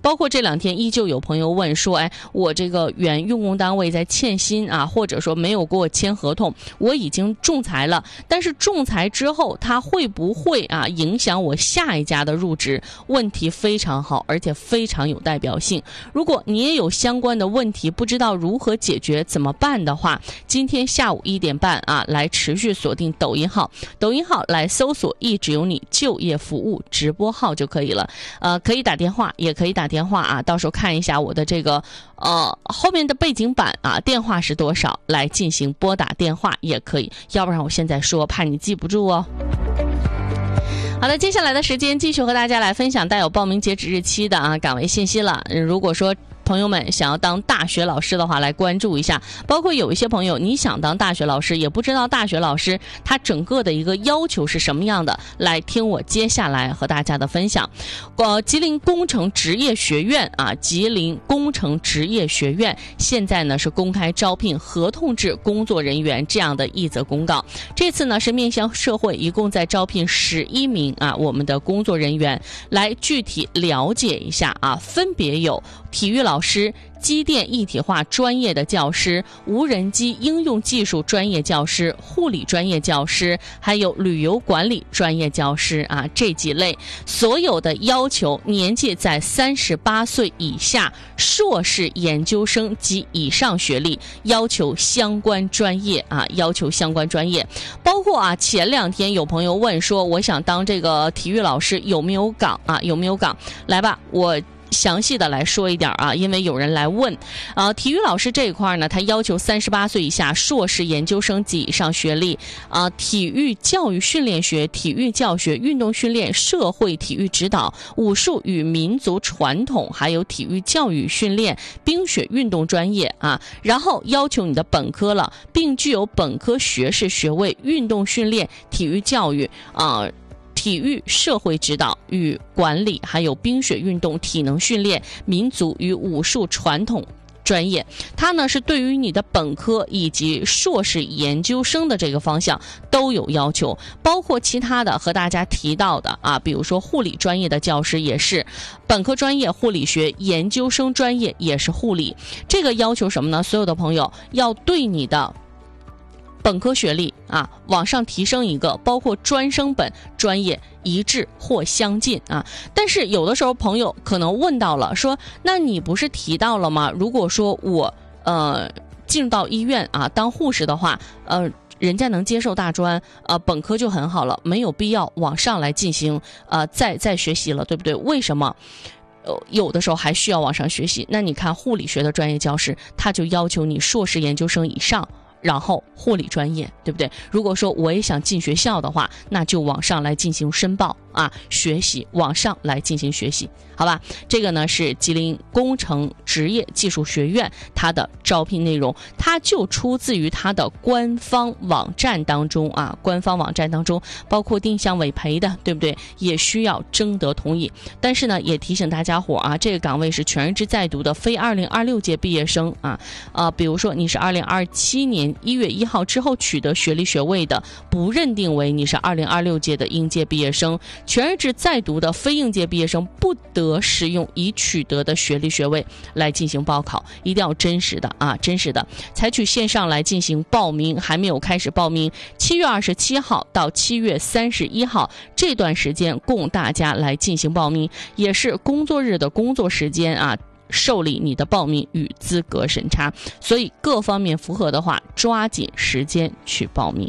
包括这2天依旧有朋友问说，哎，我这个原用工单位在欠薪啊，或者说没有给我签合同，我已经仲裁了，但是仲裁之后它会不会啊影响我下一家的入职？问题非常好，而且非常有代表性。如果你也有相关的问题，不知道如何解决怎么办的话，今天下午1点半啊，来持续锁定抖音号来搜索一直有你就业服务直播号就可以了。可以打电话，也可以打电话啊，到时候看一下我的这个后面的背景板啊，电话是多少，来进行拨打电话也可以，要不然我现在说怕你记不住哦。好的，接下来的时间继续和大家来分享带有报名截止日期的岗位信息了。如果说朋友们想要当大学老师的话，来关注一下。包括有一些朋友你想当大学老师，也不知道大学老师他整个的一个要求是什么样的，来听我接下来和大家的分享。吉林工程职业学院吉林工程职业学院现在呢是公开招聘合同制工作人员这样的一则公告。这次呢是面向社会，一共在招聘11名我们的工作人员，来具体了解一下分别有体育老师、机电一体化专业的教师、无人机应用技术专业教师、护理专业教师，还有旅游管理专业教师这几类。所有的要求年纪在38岁以下，硕士研究生及以上学历，要求相关专业要求相关专业。包括前2天有朋友问说，我想当这个体育老师有没有岗有没有岗？来吧，我详细的来说一点因为有人来问体育老师这一块呢，他要求38岁以下，硕士研究生及以上学历体育教育训练学、体育教学、运动训练、社会体育指导、武术与民族传统，还有体育教育训练、冰雪运动专业然后要求你的本科了，并具有本科学士学位，运动训练、体育教育体育社会指导与管理，还有冰雪运动、体能训练、民族与武术传统专业。它呢是对于你的本科以及硕士研究生的这个方向都有要求。包括其他的和大家提到的比如说护理专业的教师也是本科专业护理学，研究生专业也是护理。这个要求什么呢？所有的朋友要对你的本科学历往上提升一个，包括专升本专业一致或相近但是有的时候朋友可能问到了，说那你不是提到了吗？如果说我进入到医院当护士的话人家能接受大专本科就很好了，没有必要往上来进行再学习了，对不对？为什么有的时候还需要往上学习？那你看护理学的专业教师，他就要求你硕士研究生以上，然后护理专业，对不对？如果说我也想进学校的话，那就往上来进行申报学习，往上来进行学习，好吧？这个呢是吉林工程职业技术学院它的招聘内容，它就出自于它的官方网站当中官方网站当中，包括定向委培的，对不对？也需要征得同意。但是呢，也提醒大家伙这个岗位是全日制在读的非2026届毕业生比如说你是2027年1月1号之后取得学历学位的，不认定为你是2026届的应届毕业生。全日制在读的非应届毕业生不得使用已取得的学历学位来进行报考，一定要真实的真实的，采取线上来进行报名。还没有开始报名，7月27号到7月31号这段时间供大家来进行报名，也是工作日的工作时间受理你的报名与资格审查，所以各方面符合的话，抓紧时间去报名。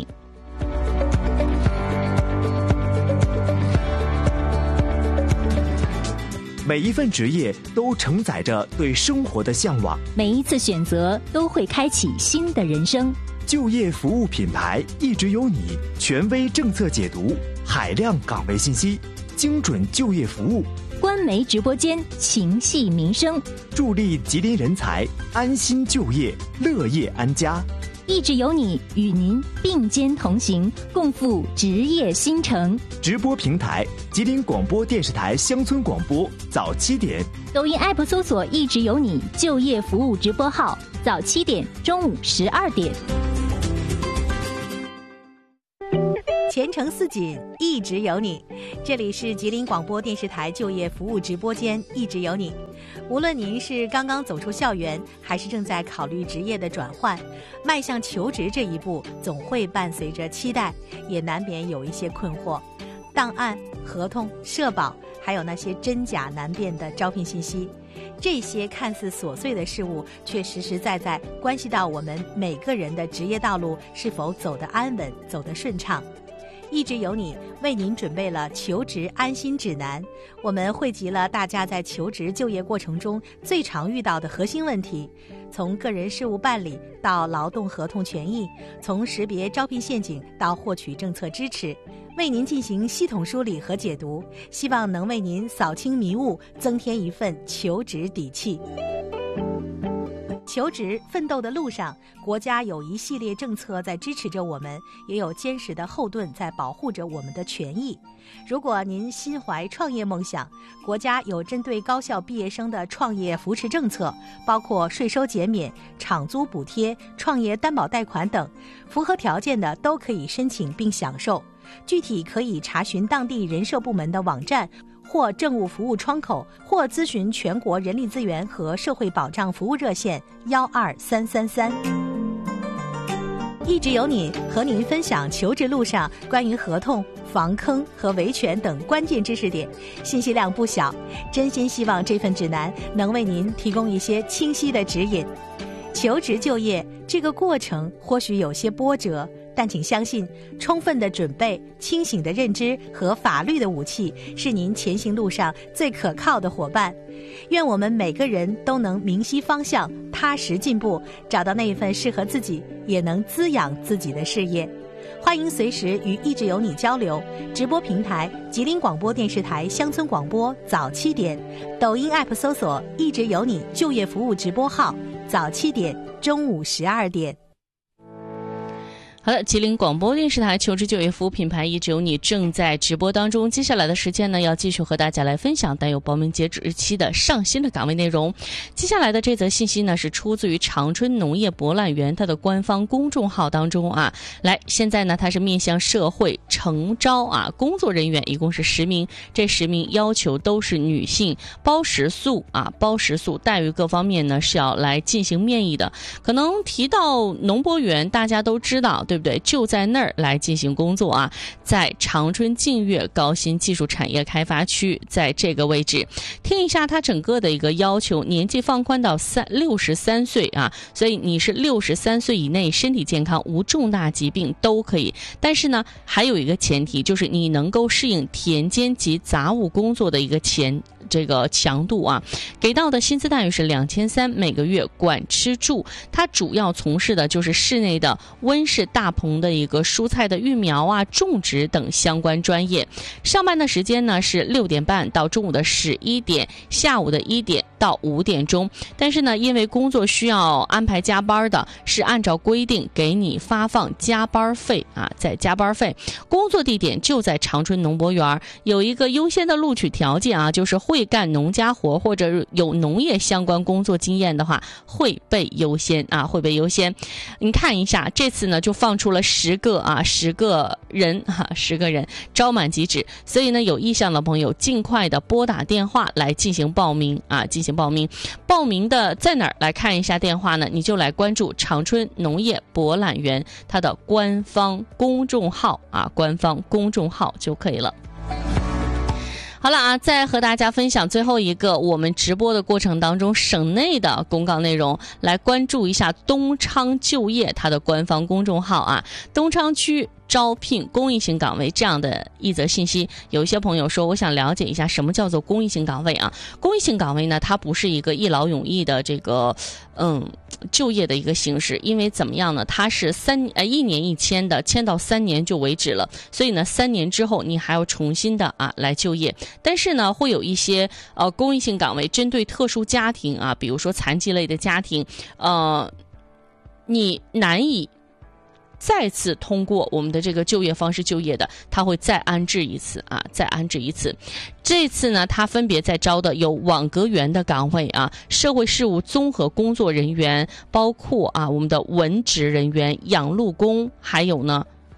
每一份职业都承载着对生活的向往， 每一次选择都会开启新的人生。 就业服务品牌一直有你，权威政策解读，海量岗位信息，精准就业服务。 官媒直播间情系民生， 助力吉林人才安心就业，乐业安家。 一直有你，与您并肩同行，共赴职业新城。 直播平台：吉林广播电视台乡村广播，早7点。 抖音 app 搜索一直有你就业服务直播号，早7点，中午12点。 前程似锦，一直有你。这里是吉林广播电视台就业服务直播间，一直有你。无论您是刚刚走出校园，还是正在考虑职业的转换，迈向求职这一步总会伴随着期待，也难免有一些困惑。档案、合同、社保，还有那些真假难辨的招聘信息，这些看似琐碎的事物，却实实在在关系到我们每个人的职业道路是否走得安稳、走得顺畅。一直有你为您准备了求职安心指南，我们汇集了大家在求职就业过程中最常遇到的核心问题，从个人事务办理到劳动合同权益，从识别招聘陷阱到获取政策支持，为您进行系统梳理和解读，希望能为您扫清迷雾，增添一份求职底气。求职奋斗的路上，国家有一系列政策在支持着我们，也有坚实的后盾在保护着我们的权益。如果您心怀创业梦想，国家有针对高校毕业生的创业扶持政策，包括税收减免、厂租补贴、创业担保贷款等，符合条件的都可以申请并享受。具体可以查询当地人社部门的网站，或政务服务窗口，或咨询全国人力资源和社会保障服务热线12333。一直有你，和您分享求职路上关于合同、防坑和维权等关键知识点，信息量不小，真心希望这份指南能为您提供一些清晰的指引。求职就业这个过程或许有些波折，但请相信，充分的准备、清醒的认知和法律的武器是您前行路上最可靠的伙伴。愿我们每个人都能明晰方向，踏实进步，找到那一份适合自己也能滋养自己的事业。欢迎随时与一直有你交流，直播平台吉林广播电视台乡村广播早7点，抖音 app 搜索一直有你就业服务直播号，早7点，中午12点。 好的，吉林广播电视台求职就业服务品牌一直有你正在直播当中。接下来的时间呢，要继续和大家来分享带有报名截止日期的上新的岗位内容。接下来的这则信息呢，是出自于长春农业博览园它的官方公众号当中啊。来，现在呢，它是面向社会诚招啊，工作人员一共是10名，这10名要求都是女性，包食宿啊，包食宿，待遇各方面呢是要来进行面议的。可能提到农博园，大家都知道，对不对？就在那儿来进行工作啊，在长春晋粤高新技术产业开发区，在这个位置，听一下它整个的一个要求，年纪放宽到63岁啊，所以你是63岁以内，身体健康，无重大疾病都可以。但是呢，还有一个前提，就是你能够适应田间及杂物工作的一个这个强度啊。给到的薪资待遇是2300每个月，管吃住。它主要从事的就是室内的温室大棚的一个蔬菜的育苗啊、种植等相关专业。上班的时间呢是6点半到中午的11点，下午的1点到5点钟。但是呢，因为工作需要安排加班的，是按照规定给你发放加班费啊，在加班费。工作地点就在长春农博园，有一个优先的录取条件啊，就是会干农家活或者有农业相关工作经验的话，会被优先啊，会被优先。你看一下，这次呢就放出了10个人10个人招满即止，所以呢有意向的朋友尽快的拨打电话来进行报名啊，进行报名。报名的在哪儿来看一下电话呢？你就来关注长春农业博览园它的官方公众号啊，官方公众号就可以了。好了啊，再和大家分享最后一个我们直播的过程当中省内的公告内容，来关注一下东昌就业它的官方公众号啊，东昌区招聘公益性岗位这样的一则信息。有一些朋友说，我想了解一下什么叫做公益性岗位啊？公益性岗位呢，它不是一个一劳永逸的这个就业的一个形式，因为怎么样呢？它是1年1签的，签到3年就为止了，所以呢3年之后你还要重新的来就业。但是呢，会有一些公益性岗位针对特殊家庭啊，比如说残疾类的家庭，你难以再次通过我们的这个就业方式就业的，他会再安置一次啊，再安置一次。这次呢，他分别在招的有网格员的岗位啊，社会事务综合工作人员，包括我们的文职人员、养路工，还有呢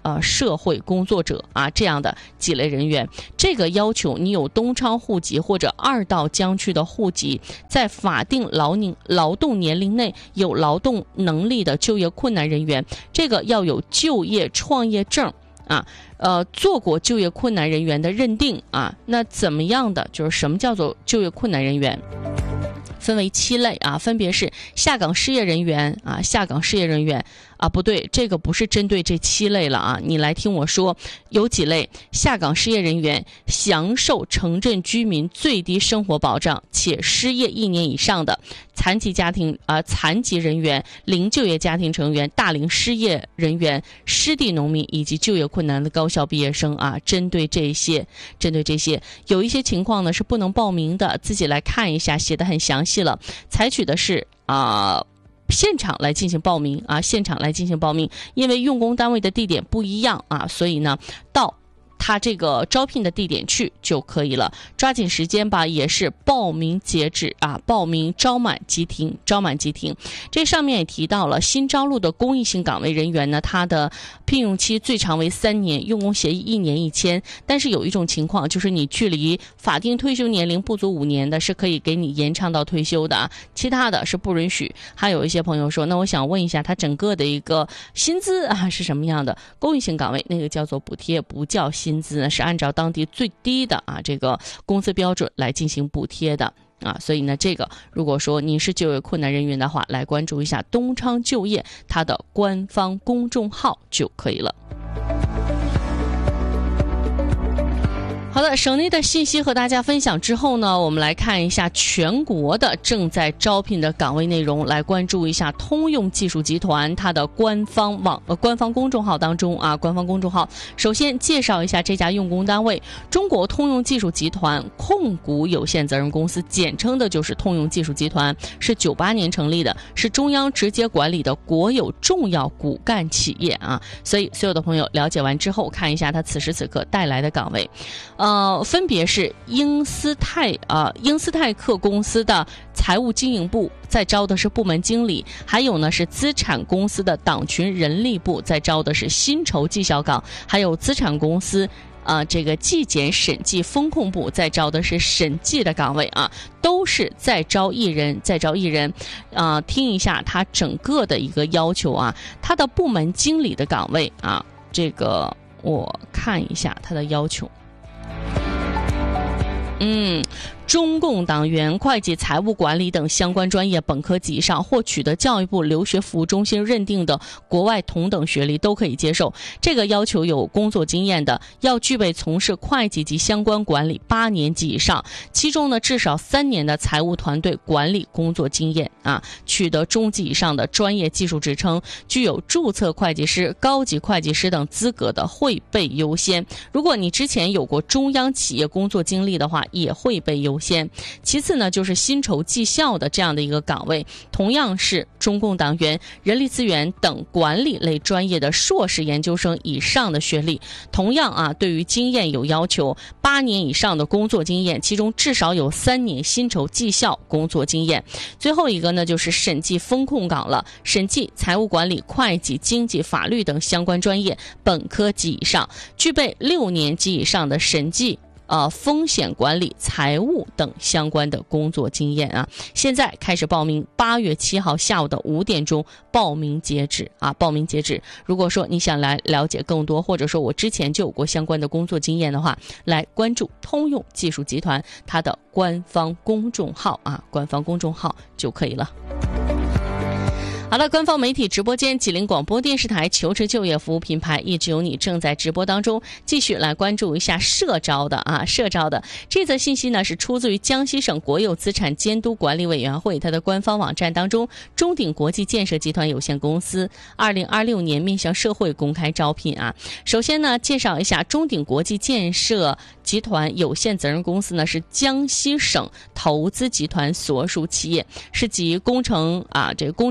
社会工作者啊这样的几类人员。这个要求你有东昌户籍或者2道疆区的户籍，在法定劳动年龄内有劳动能力的就业困难人员，这个要有就业创业证啊，做过就业困难人员的认定啊。那怎么样的就是什么叫做就业困难人员？分为7类啊，分别是下岗失业人员啊，下岗失业人员啊，不对，这个不是针对这7类了啊，你来听我说，有几类：下岗失业人员享受城镇居民最低生活保障且失业1年以上的，残疾人员、零就业家庭成员、大龄失业人员、失地农民以及就业困难的高校毕业生啊，针对这些，有一些情况呢是不能报名的，自己来看一下，写得很详细了，采取的是现场来进行报名啊，因为用工单位的地点不一样啊，所以呢，到他这个招聘的地点去就可以了，抓紧时间吧，也是报名截止啊，报名招满即停。这上面也提到了新招录的公益性岗位人员呢，他的聘用期最长为3年，用工协议1年1签，但是有一种情况就是你距离法定退休年龄不足5年的是可以给你延长到退休的啊，其他的是不允许。还有一些朋友说，那我想问一下他整个的一个薪资啊是什么样的？公益性岗位那个叫做补贴，不叫薪资呢，是按照当地最低的啊这个工资标准来进行补贴的啊，所以呢，这个如果说你是就业困难人员的话，来关注一下东昌就业它的官方公众号就可以了。好的，省内的信息和大家分享之后呢，我们来看一下全国的正在招聘的岗位内容，来关注一下通用技术集团它的官方公众号当中啊，官方公众号首先介绍一下这家用工单位，中国通用技术集团控股有限责任公司，简称的就是通用技术集团，是98年成立的，是中央直接管理的国有重要骨干企业啊。所以所有的朋友了解完之后，看一下它此时此刻带来的岗位。分别是英斯泰克公司的财务经营部在招的是部门经理，还有呢是资产公司的党群人力部在招的是薪酬绩效岗，还有资产公司这个纪检审计风控部在招的是审计的岗位啊，都是在招一人。听一下他整个的一个要求啊，他的部门经理的岗位啊，这个我看一下他的要求。中共党员、会计、财务管理等相关专业本科及以上，或取得教育部留学服务中心认定的国外同等学历都可以接受。这个要求有工作经验的，要具备从事会计及相关管理8年及以上，其中呢至少3年的财务团队管理工作经验啊，取得中级以上的专业技术职称，具有注册会计师、高级会计师等资格的会被优先。如果你之前有过中央企业工作经历的话，也会被优先。其次呢，就是薪酬绩效的这样的一个岗位，同样是中共党员、人力资源等管理类专业的硕士研究生以上的学历，同样啊，对于经验有要求，8年以上的工作经验，其中至少有3年薪酬绩效工作经验。最后一个呢，就是审计风控岗了，审计、财务管理、会计、经济、法律等相关专业本科及以上，具备6年及以上的审计风险管理、财务等相关的工作经验啊。现在开始报名，8月7号下午的5点钟报名截止啊，报名截止。如果说你想来了解更多，或者说我之前就有过相关的工作经验的话，来关注通用技术集团它的官方公众号啊，官方公众号就可以了。好了，官方媒体直播间吉林广播电视台求职就业服务品牌一直有你正在直播当中，继续来关注一下社招的这则信息呢，是出自于江西省国有资产监督管理委员会它的官方网站当中，中鼎国际建设集团有限公司2026年面向社会公开招聘啊。首先呢，介绍一下中鼎国际建设集团有限责任公司呢，是江西省投资集团所属企业，是集工程施工、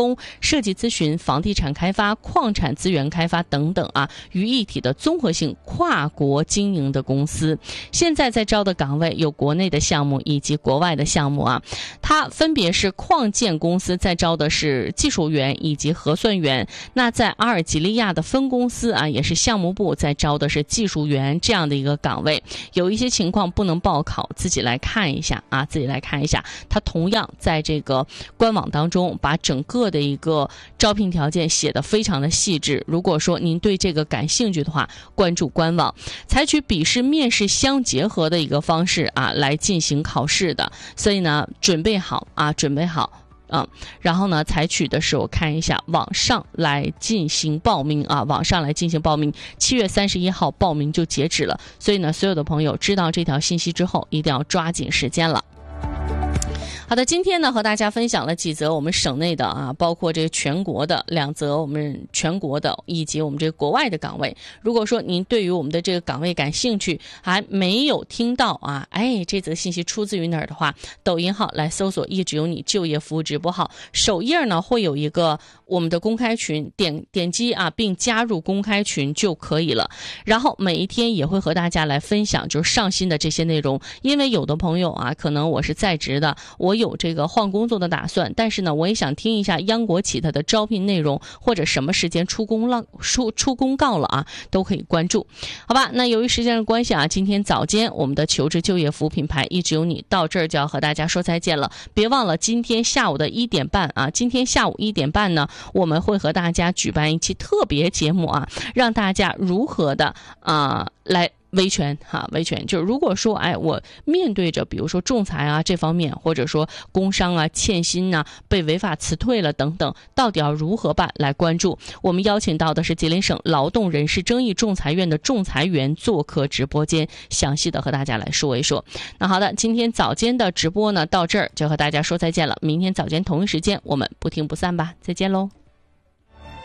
工、设计咨询、房地产开发、矿产资源开发等等啊于一体的综合性跨国经营的公司。现在在招的岗位有国内的项目以及国外的项目啊，它分别是矿建公司在招的是技术员以及核算员，那在阿尔及利亚的分公司啊也是项目部在招的是技术员这样的一个岗位。有一些情况不能报考，自己来看一下啊，自己来看一下。它同样在这个官网当中把整个的一个招聘条件写得非常的细致。如果说您对这个感兴趣的话，关注官网，采取笔试面试相结合的一个方式啊来进行考试的。所以呢，准备好啊，准备好。然后呢，采取的是我看一下网上来进行报名啊，网上来进行报名，7月31号报名就截止了。所以呢，所有的朋友知道这条信息之后，一定要抓紧时间了。好的，今天呢和大家分享了几则我们省内的啊，包括这个全国的2则我们全国的以及我们这个国外的岗位。如果说您对于我们的这个岗位感兴趣，还没有听到啊，这则信息出自于哪儿的话，抖音号来搜索一直有你就业服务直播号，首页呢会有一个我们的公开群，点击啊并加入公开群就可以了。然后每一天也会和大家来分享就是上新的这些内容，因为有的朋友啊，可能我是在职的，我有这个换工作的打算，但是呢我也想听一下央国企它的招聘内容，或者什么时间出公告了啊，都可以关注。好吧，那由于时间的关系啊，今天早间我们的求职就业服务品牌一直有你到这儿就要和大家说再见了。别忘了今天下午的1点半啊，今天下午1点半呢，我们会和大家举办一期特别节目啊，让大家如何的来维权维权。就是如果说我面对着比如说仲裁啊这方面，或者说工伤啊、欠薪啊、被违法辞退了等等，到底要如何办？来关注。我们邀请到的是吉林省劳动人事争议仲裁院的仲裁员做客直播间，详细的和大家来说一说。那好的，今天早间的直播呢到这儿就和大家说再见了。明天早间同一时间我们不听不散吧，再见喽。